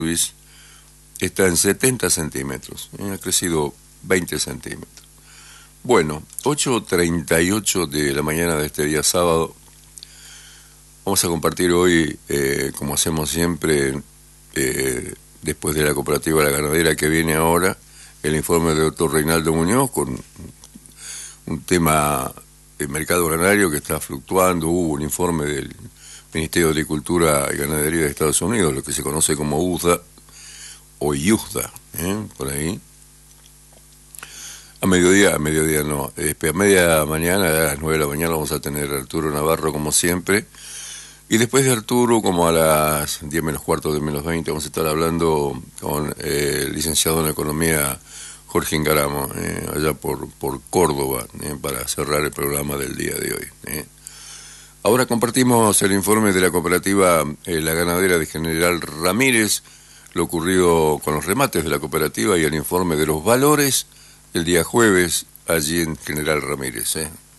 Luis está en 70 centímetros, ha crecido 20 centímetros. Bueno, 8:38 de la mañana de este día sábado. Vamos a compartir hoy, como hacemos siempre, después de la cooperativa La Ganadera que viene ahora, el informe del doctor Reinaldo Muñoz con un tema del mercado granario que está fluctuando. Hubo un informe del Ministerio de Agricultura y Ganadería de Estados Unidos, lo que se conoce como USDA o USDA, por ahí. A mediodía no, a media mañana, a las 9 de la mañana vamos a tener a Arturo Navarro como siempre, y después de Arturo, como a las 10 menos cuarto, de menos 20, vamos a estar hablando con el licenciado en Economía Jorge Ingaramo, allá por Córdoba, para cerrar el programa del día de hoy. Ahora compartimos el informe de la cooperativa La Ganadera de General Ramírez, lo ocurrido con los remates de la cooperativa y el informe de los valores el día jueves allí en General Ramírez.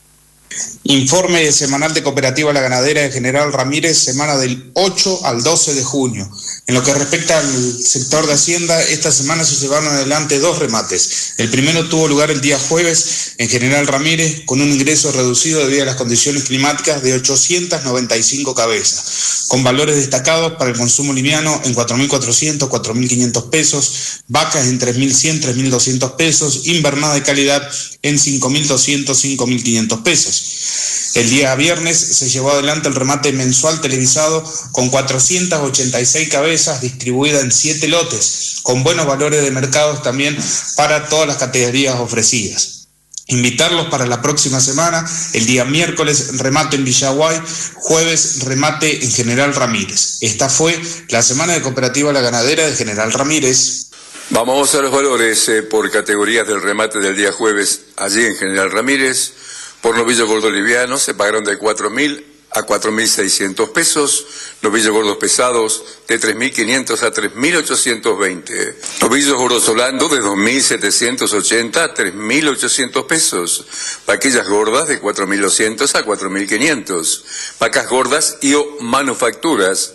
Informe semanal de Cooperativa La Ganadera de General Ramírez, semana del 8 al 12 de junio. En lo que respecta al sector de Hacienda, esta semana se llevaron adelante 2 remates. El primero tuvo lugar el día jueves en General Ramírez, con un ingreso reducido debido a las condiciones climáticas de 895 cabezas, con valores destacados para el consumo liviano en 4.400, 4.500 pesos, vacas en 3.100, 3.200 pesos, invernada de calidad en 5.200, 5.500 pesos. El día viernes se llevó adelante el remate mensual televisado con 486 cabezas distribuidas en 7 lotes, con buenos valores de mercado también para todas las categorías ofrecidas. Invitarlos para la próxima semana, el día miércoles remate en Villaguay, jueves remate en General Ramírez. Esta fue la semana de Cooperativa La Ganadera de General Ramírez. Vamos a los valores por categorías del remate del día jueves allí en General Ramírez. Por novillos gordos livianos se pagaron de 4.000 a 4.600 pesos, novillos gordos pesados de 3.500 a 3.820, novillos gordos holandos de 2.780 a 3.800 pesos, vaquillas gordas de 4.200 a 4.500, vacas gordas y o manufacturas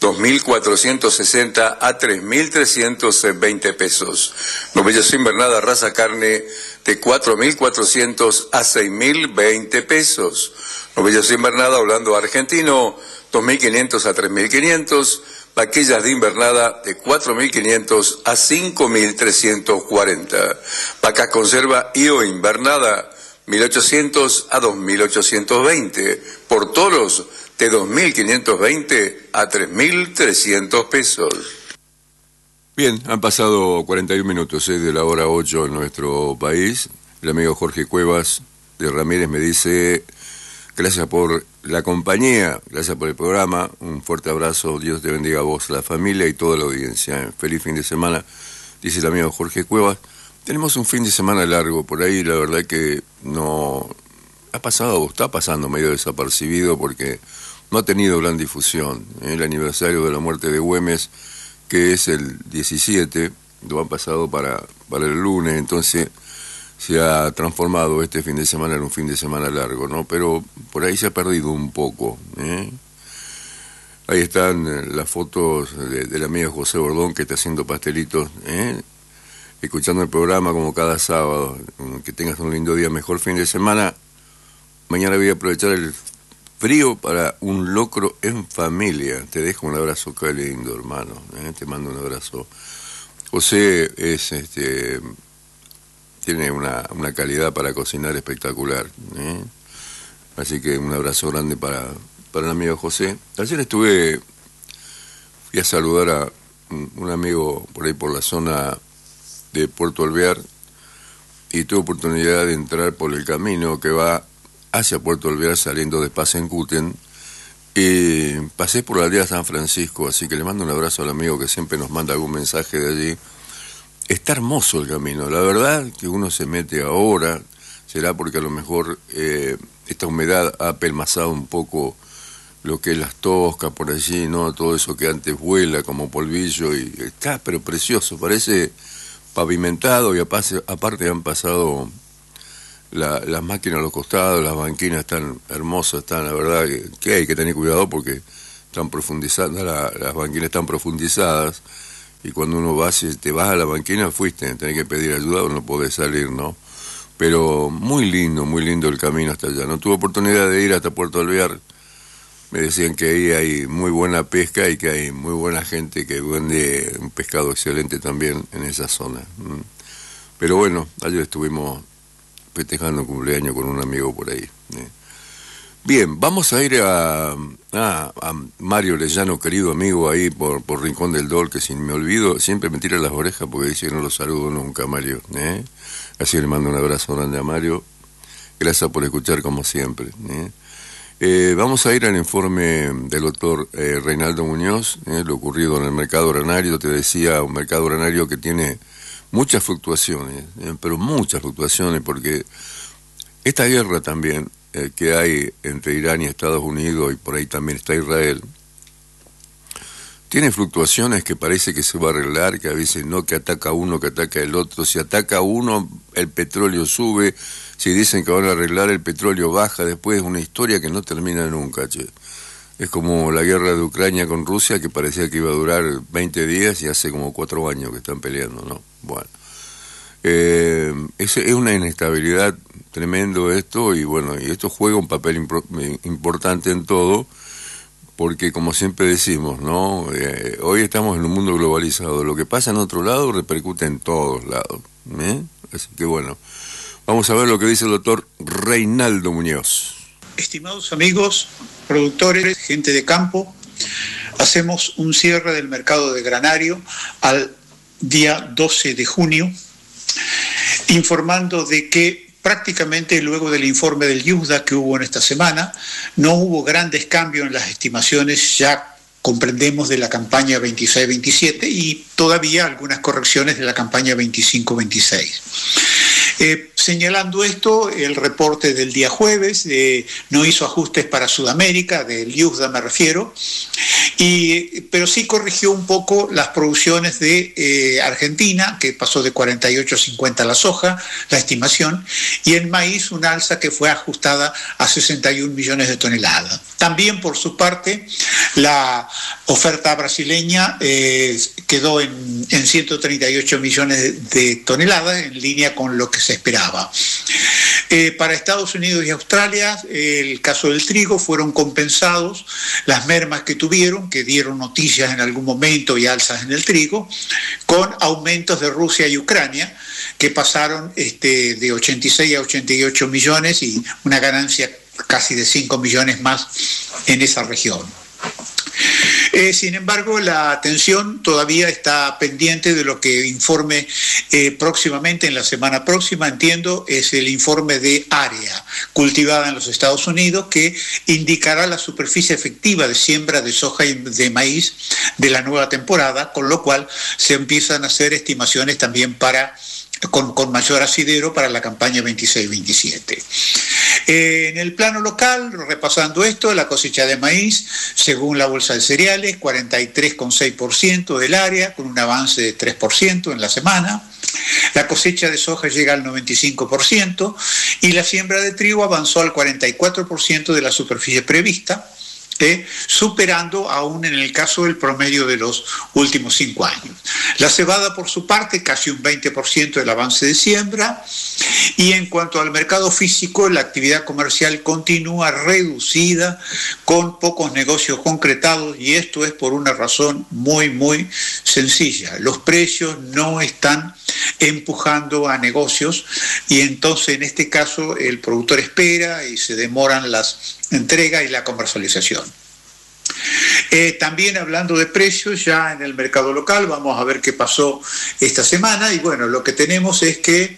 2.460 a 3.320 pesos. Novillos invernada raza carne de 4.400 a 6.020 pesos. Novillos invernada Holando argentino 2.500 a 3.500. Vaquillas de invernada de 4.500 a 5.340. Vacas conserva y o invernada 1.800 a 2.820. Por toros de 2.520 a 3.300 pesos. Bien, han pasado 41 minutos de la hora 8 en nuestro país. El amigo Jorge Cuevas de Ramírez me dice: gracias por la compañía, gracias por el programa, un fuerte abrazo, Dios te bendiga a vos, a la familia y toda la audiencia. Feliz fin de semana, dice el amigo Jorge Cuevas. Tenemos un fin de semana largo, por ahí la verdad que no ha pasado, o está pasando medio desapercibido porque no ha tenido gran difusión. El aniversario de la muerte de Güemes, que es el 17, lo han pasado para el lunes, entonces se ha transformado este fin de semana en un fin de semana largo, ¿no? Pero por ahí se ha perdido un poco. Ahí están las fotos del amigo José Bordón, que está haciendo pastelitos, escuchando el programa como cada sábado. Que tengas un lindo día, mejor fin de semana. Mañana voy a aprovechar el frío para un locro en familia. Te dejo un abrazo, qué lindo, hermano. Te mando un abrazo. José es tiene una calidad para cocinar espectacular. Así que un abrazo grande para el amigo José. Ayer fui a saludar a un amigo por ahí por la zona de Puerto Alvear y tuve oportunidad de entrar por el camino que va hacia Puerto Alvear saliendo de Pasencuten, y pasé por la aldea San Francisco, así que le mando un abrazo al amigo que siempre nos manda algún mensaje de allí. Está hermoso el camino, la verdad que uno se mete ahora, será porque a lo mejor esta humedad ha apelmazado un poco lo que es las toscas por allí, ¿no? Todo eso que antes vuela como polvillo, y está pero precioso, parece pavimentado, y aparte han pasado las máquinas a los costados, las banquinas están hermosas, están, la verdad que hay que tener cuidado porque están profundizadas, las banquinas están profundizadas y cuando uno va, si te vas a la banquina, fuiste, tenés que pedir ayuda o no podés salir, ¿no? Pero muy lindo el camino hasta allá. No tuve oportunidad de ir hasta Puerto Alvear. Me decían que ahí hay muy buena pesca y que hay muy buena gente que vende un pescado excelente también en esa zona. Pero bueno, ayer estuvimos festejando un cumpleaños con un amigo por ahí. Bien, vamos a ir a Mario Lellano, querido amigo, ahí por Rincón del Dol, que si me olvido, siempre me tira las orejas porque dice que no lo saludo nunca, Mario. Así le mando un abrazo grande a Mario. Gracias por escuchar como siempre. Vamos a ir al informe del doctor Reinaldo Muñoz, lo ocurrido en el mercado granario. Te decía, un mercado granario que tiene muchas fluctuaciones, pero muchas fluctuaciones, porque esta guerra también que hay entre Irán y Estados Unidos, y por ahí también está Israel, tiene fluctuaciones que parece que se va a arreglar, que a veces no, que ataca uno, que ataca el otro. Si ataca uno, el petróleo sube. Si dicen que van a arreglar, el petróleo baja. Después es una historia que no termina nunca, che. Es como la guerra de Ucrania con Rusia, que parecía que iba a durar 20 días y hace como 4 años que están peleando, ¿no? Bueno, es una inestabilidad tremendo esto, y bueno, y esto juega un papel importante en todo, porque como siempre decimos, ¿no? Hoy estamos en un mundo globalizado. Lo que pasa en otro lado repercute en todos lados. Así que bueno, vamos a ver lo que dice el doctor Reinaldo Muñoz. Estimados amigos, productores, gente de campo, hacemos un cierre del mercado de granario al día 12 de junio, informando de que prácticamente luego del informe del IUSDA que hubo en esta semana, no hubo grandes cambios en las estimaciones, ya comprendemos, de la campaña 26-27 y todavía algunas correcciones de la campaña 25-26. Señalando esto, el reporte del día jueves no hizo ajustes para Sudamérica, del IUSDA me refiero, pero sí corrigió un poco las producciones de Argentina, que pasó de 48,50 la soja, la estimación, y en maíz un alza que fue ajustada a 61 millones de toneladas. También, por su parte, la oferta brasileña quedó en 138 millones de toneladas, en línea con lo que se esperaba. Para Estados Unidos y Australia, el caso del trigo, fueron compensados las mermas que tuvieron, que dieron noticias en algún momento y alzas en el trigo, con aumentos de Rusia y Ucrania, que pasaron de 86 a 88 millones y una ganancia casi de 5 millones más en esa región. Sin embargo, la atención todavía está pendiente de lo que informe próximamente, en la semana próxima, entiendo, es el informe de área cultivada en los Estados Unidos, que indicará la superficie efectiva de siembra de soja y de maíz de la nueva temporada, con lo cual se empiezan a hacer estimaciones también con mayor asidero para la campaña 26-27. En el plano local, repasando esto, la cosecha de maíz, según la Bolsa de Cereales, 43,6% del área, con un avance de 3% en la semana. La cosecha de soja llega al 95% y la siembra de trigo avanzó al 44% de la superficie prevista, superando aún en el caso del promedio de los últimos 5 años. La cebada, por su parte, casi un 20% del avance de siembra. Y en cuanto al mercado físico, la actividad comercial continúa reducida, con pocos negocios concretados, y esto es por una razón muy, muy sencilla. Los precios no están empujando a negocios, y entonces en este caso el productor espera y se demoran las entregas y la comercialización. También hablando de precios, ya en el mercado local, vamos a ver qué pasó esta semana, y bueno, lo que tenemos es que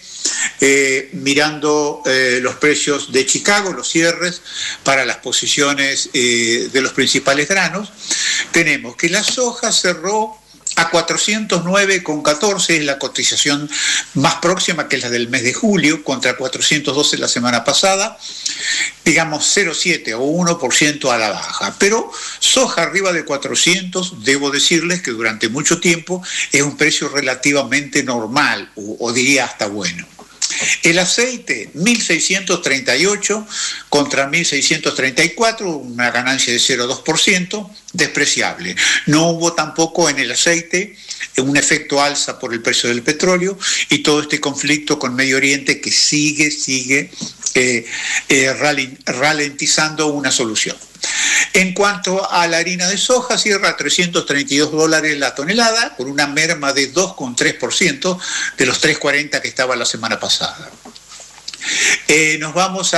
mirando los precios de Chicago, los cierres para las posiciones de los principales granos, tenemos que la soja cerró a 409,14, es la cotización más próxima, que es la del mes de julio, contra 412 la semana pasada, digamos 0,7 o 1% a la baja. Pero soja arriba de 400, debo decirles que durante mucho tiempo es un precio relativamente normal, o diría hasta bueno. El aceite, 1.638 contra 1.634, una ganancia de 0,2%, despreciable. No hubo tampoco en el aceite un efecto alza por el precio del petróleo y todo este conflicto con Medio Oriente que sigue ralentizando una solución. En cuanto a la harina de soja, cierra a $332 la tonelada, con una merma de 2,3% de los 3,40 que estaba la semana pasada. Nos vamos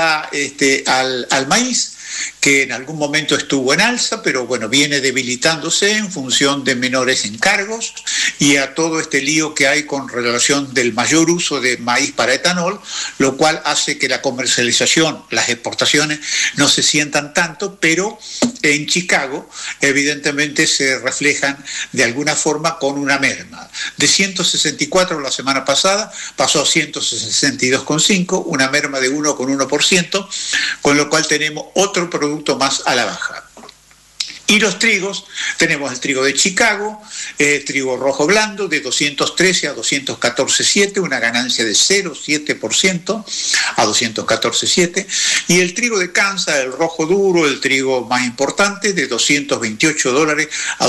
al maíz, que en algún momento estuvo en alza, pero bueno, viene debilitándose en función de menores encargos y a todo este lío que hay con relación del mayor uso de maíz para etanol, lo cual hace que la comercialización, las exportaciones no se sientan tanto, pero en Chicago evidentemente se reflejan de alguna forma con una merma. De 164 la semana pasada pasó a 162,5, una merma de 1,1%, con lo cual tenemos otro producto más a la baja. Y los trigos, tenemos el trigo de Chicago, trigo rojo blando de 213 a 214,7, una ganancia de 0,7% a 214,7, y el trigo de Kansas, el rojo duro, el trigo más importante, de $228 a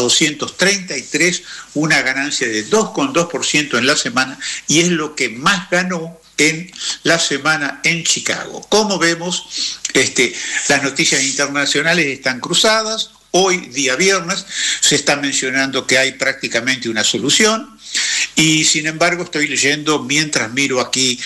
233, una ganancia de 2,2% en la semana, y es lo que más ganó en la semana en Chicago. Como vemos, las noticias internacionales están cruzadas. Hoy, día viernes, se está mencionando que hay prácticamente una solución y, sin embargo, estoy leyendo, mientras miro aquí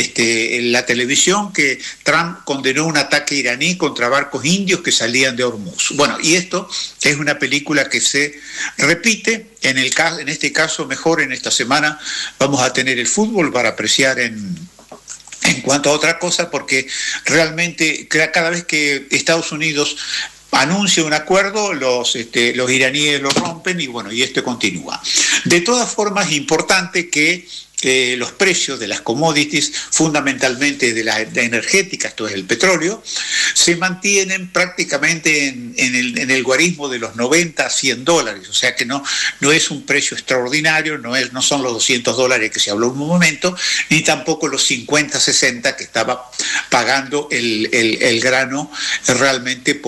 en la televisión, que Trump condenó un ataque iraní contra barcos indios que salían de Hormuz. Bueno, y esto es una película que se repite. En este caso, mejor en esta semana vamos a tener el fútbol para apreciar en cuanto a otra cosa, porque realmente cada vez que Estados Unidos anuncia un acuerdo, los iraníes lo rompen y bueno, y esto continúa. De todas formas, es importante que los precios de las commodities, fundamentalmente de la energética, esto es el petróleo, se mantienen prácticamente en el guarismo de los 90 a $100, o sea que no es un precio extraordinario, no son los $200 que se habló en un momento, ni tampoco los 50, 60 que estaba pagando el grano realmente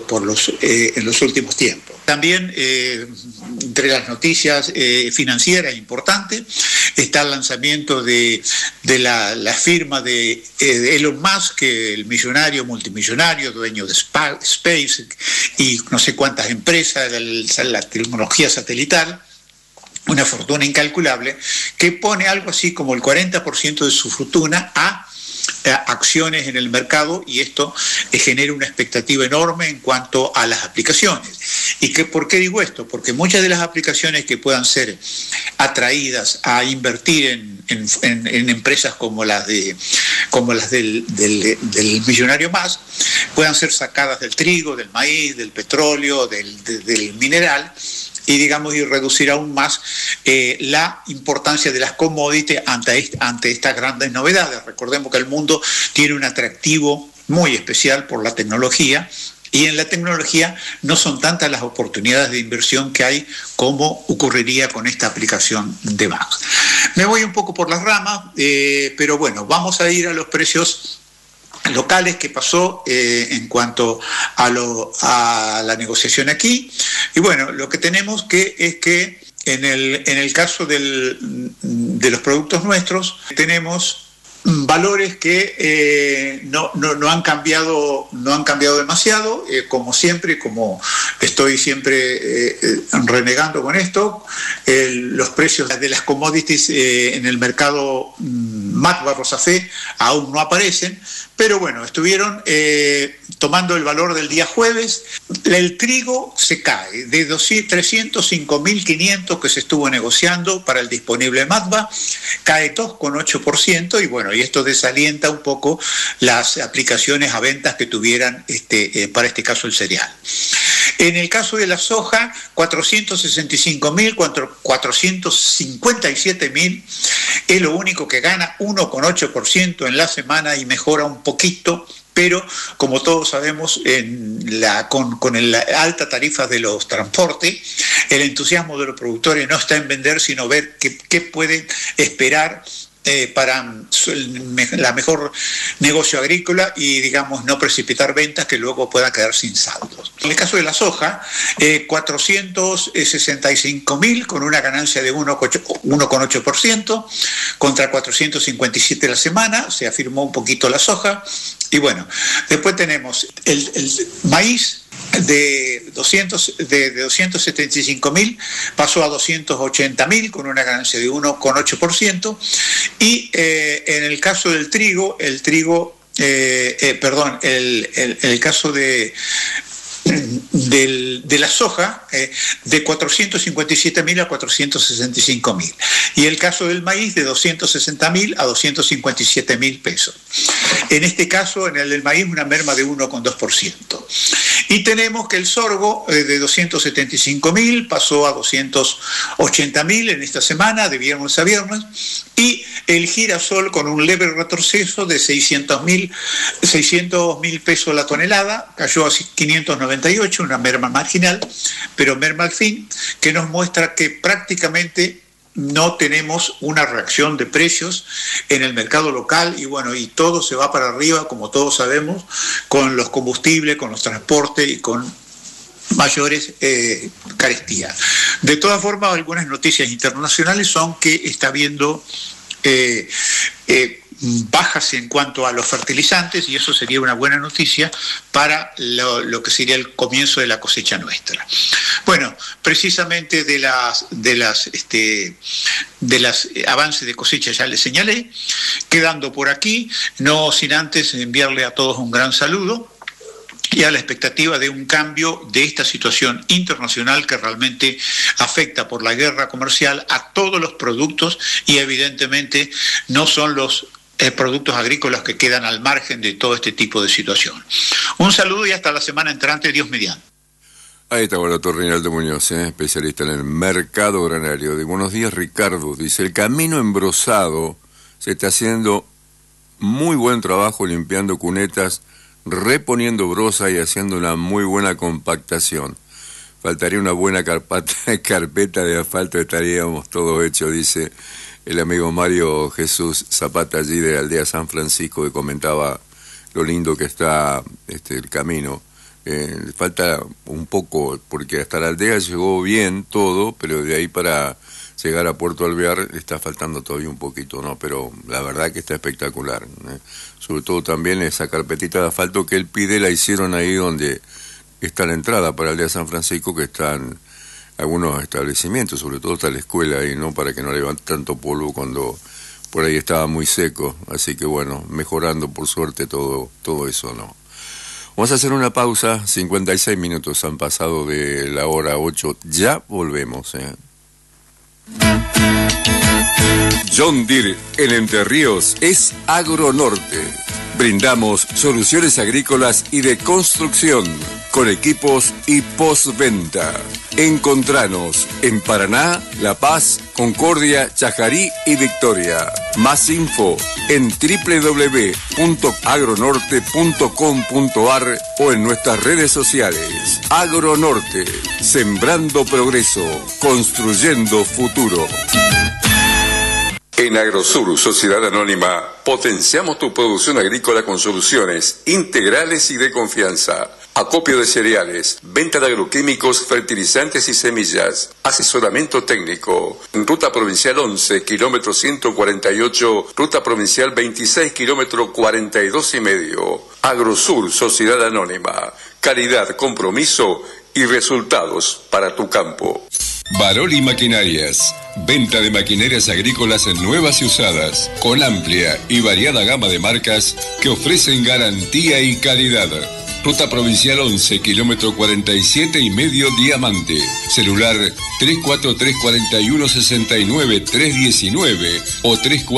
en los últimos tiempos. También entre las noticias financieras importantes está el lanzamiento de la firma de Elon Musk, el millonario, multimillonario, dueño de Space y no sé cuántas empresas de la tecnología satelital, una fortuna incalculable, que pone algo así como el 40% de su fortuna a acciones en el mercado, y esto genera una expectativa enorme en cuanto a las aplicaciones. ¿Por qué digo esto? Porque muchas de las aplicaciones que puedan ser atraídas a invertir en empresas como las del millonario Musk puedan ser sacadas del trigo, del maíz, del petróleo, del mineral, y reducir aún más la importancia de las commodities ante estas grandes novedades. Recordemos que el mundo tiene un atractivo muy especial por la tecnología, y en la tecnología no son tantas las oportunidades de inversión que hay como ocurriría con esta aplicación de Musk. Me voy un poco por las ramas, pero bueno, vamos a ir a los precios locales que pasó en cuanto a la negociación aquí. Y bueno, lo que tenemos es que en el caso de los productos nuestros tenemos valores que no han cambiado demasiado, como siempre, como estoy siempre renegando con esto. Los precios de las commodities en el mercado MACBA Rosafé aún no aparecen, pero bueno, estuvieron tomando el valor del día jueves. El trigo se cae de 305.500 que se estuvo negociando para el disponible MACBA, cae 2,8%, y bueno, y esto desalienta un poco las aplicaciones a ventas que tuvieran para este caso el cereal. En el caso de la soja, 465.000, 457.000, es lo único que gana, 1,8% en la semana, y mejora un poquito, pero como todos sabemos, con la alta tarifa de los transportes, el entusiasmo de los productores no está en vender, sino ver qué pueden esperar para la mejor negocio agrícola y, digamos, no precipitar ventas que luego puedan quedar sin saldos. En el caso de la soja, 465.000 con una ganancia de 1,8% contra 457 la semana, se afirmó un poquito la soja. Y bueno, después tenemos el maíz de 275.000 pasó a 280.000 con una ganancia de 1,8%. Y en el caso del trigo, el caso de la soja, de 457.000 a 465.000, y el caso del maíz de 260.000 a 257.000 pesos. En este caso, en el del maíz, una merma de 1,2%. Y tenemos que el sorgo de 275.000 pasó a 280.000 en esta semana, de viernes a viernes, y el girasol con un leve retroceso de 600.000 pesos la tonelada, cayó a 598, una merma marginal, pero merma al fin, que nos muestra que prácticamente no tenemos una reacción de precios en el mercado local y bueno, y todo se va para arriba, como todos sabemos, con los combustibles, con los transportes y con mayores carestías. De todas formas, algunas noticias internacionales son que está habiendo bajas en cuanto a los fertilizantes, y eso sería una buena noticia para lo que sería el comienzo de la cosecha nuestra. Bueno, precisamente de las avances de cosecha ya les señalé, quedando por aquí, no sin antes enviarle a todos un gran saludo y a la expectativa de un cambio de esta situación internacional que realmente afecta por la guerra comercial a todos los productos, y evidentemente no son los productos agrícolas que quedan al margen de todo este tipo de situación. Un saludo y hasta la semana entrante, Dios mediante. Ahí está, bueno, doctor Reinaldo Muñoz, especialista en el mercado granario. De buenos días, Ricardo. Dice, el camino embrosado se está haciendo muy buen trabajo limpiando cunetas, reponiendo brosa y haciendo una muy buena compactación. Faltaría una buena carpeta de asfalto, estaríamos todos hechos, dice el amigo Mario Jesús Zapata, allí de Aldea San Francisco, que comentaba lo lindo que está el camino. Falta un poco, porque hasta la aldea llegó bien todo, pero de ahí para llegar a Puerto Alvear está faltando todavía un poquito, ¿no? Pero la verdad que está espectacular, sobre todo también esa carpetita de asfalto que él pide, la hicieron ahí donde está la entrada para Aldea San Francisco, que están algunos establecimientos, sobre todo está la escuela ahí, ¿no? Para que no levante tanto polvo cuando por ahí estaba muy seco, así que bueno, mejorando por suerte todo eso, ¿no? Vamos a hacer una pausa, 56 minutos han pasado de la hora 8, ya volvemos, John Deere en Entre Ríos es Agronorte. Brindamos soluciones agrícolas y de construcción con equipos y postventa. Encontranos en Paraná, La Paz, Concordia, Chajarí y Victoria. Más info en www.agronorte.com.ar o en nuestras redes sociales. Agronorte, sembrando progreso, construyendo futuro. En Agrosur, Sociedad Anónima, potenciamos tu producción agrícola con soluciones integrales y de confianza. Acopio de cereales, venta de agroquímicos, fertilizantes y semillas, asesoramiento técnico. Ruta Provincial 11, kilómetro 148, Ruta Provincial 26, kilómetro 42,5. Agrosur, Sociedad Anónima. Calidad, compromiso y resultados para tu campo. Baroli Maquinarias. Venta de maquinarias agrícolas nuevas y usadas, con amplia y variada gama de marcas que ofrecen garantía y calidad. Ruta Provincial 11, kilómetro 47,5, Diamante. Celular 343-4169-319 o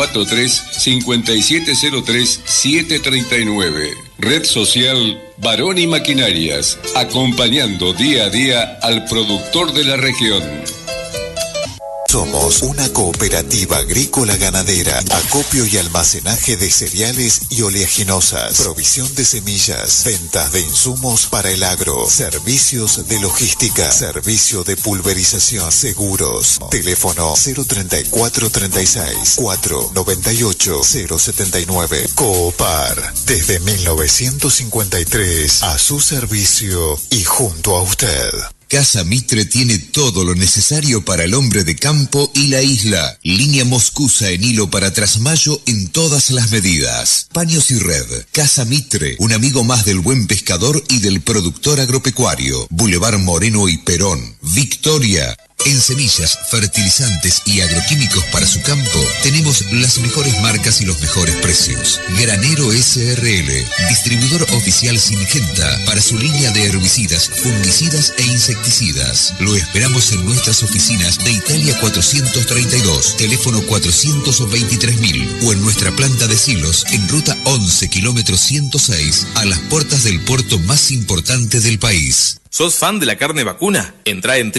343-5703-739. Red social Baroli Maquinarias, acompañando día a día al productor de la región. Somos una cooperativa agrícola ganadera, acopio y almacenaje de cereales y oleaginosas, provisión de semillas, ventas de insumos para el agro, servicios de logística, servicio de pulverización, seguros. Teléfono 03436 498 079. Coopar, desde 1953, a su servicio y junto a usted. Casa Mitre tiene todo lo necesario para el hombre de campo y la isla. Línea Moscusa en hilo para trasmayo en todas las medidas. Paños y red. Casa Mitre, un amigo más del buen pescador y del productor agropecuario. Boulevard Moreno y Perón. Victoria. En semillas, fertilizantes y agroquímicos para su campo, tenemos las mejores marcas y los mejores precios. Granero SRL, distribuidor oficial Singenta para su línea de herbicidas, fungicidas e insecticidas. Lo esperamos en nuestras oficinas de Italia 432, teléfono 423.000 o en nuestra planta de silos en ruta 11, kilómetro 106, a las puertas del puerto más importante del país. ¿Sos fan de la carne vacuna? Entrá en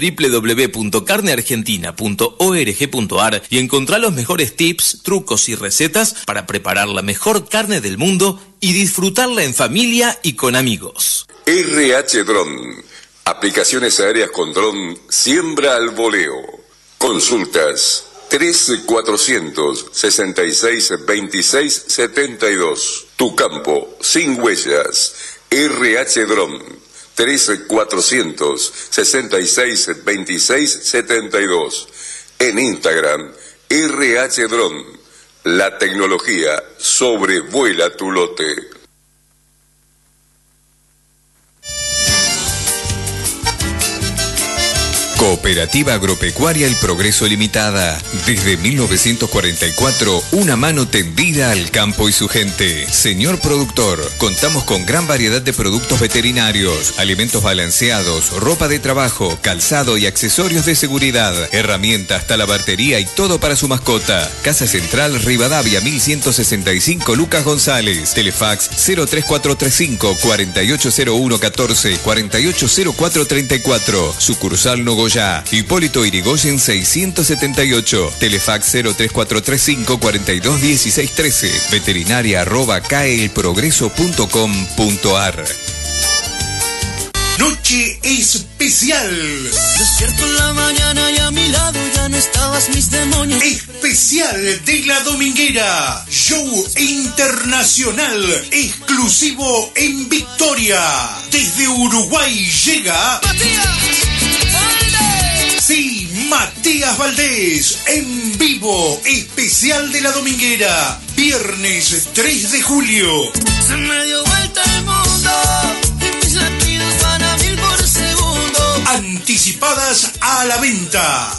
www.carneargentina.org.ar y encontrá los mejores tips, trucos y recetas para preparar la mejor carne del mundo y disfrutarla en familia y con amigos. RH Drone. Aplicaciones aéreas con dron siembra al voleo. Consultas 3400 66 26 72. Tu campo sin huellas. RH Drone. 3400 66 26 72. En Instagram, RH Drone. La tecnología sobrevuela tu lote. Cooperativa Agropecuaria El Progreso Limitada. Desde 1944, una mano tendida al campo y su gente. Señor productor, contamos con gran variedad de productos veterinarios, alimentos balanceados, ropa de trabajo, calzado y accesorios de seguridad, herramientas, talabartería y todo para su mascota. Casa Central Rivadavia 1165 Lucas González. Telefax 03435 480114 480434. Sucursal Nogoyá. Hipólito Irigoyen 678. Telefax 03435 421613. veterinaria@caeelprogreso.com.ar. Noche especial. Despierto en la mañana y a mi lado ya no estabas, mis demonios. Especial de La Dominguera. Show internacional exclusivo en Victoria. Desde Uruguay llega Matías Valdés. Sí, Matías Valdés en vivo. Especial de La Dominguera. Viernes 3 de julio. Se me dio vuelta el mundo y mis latidos van a 1000 por segundo. Anticipadas a la venta.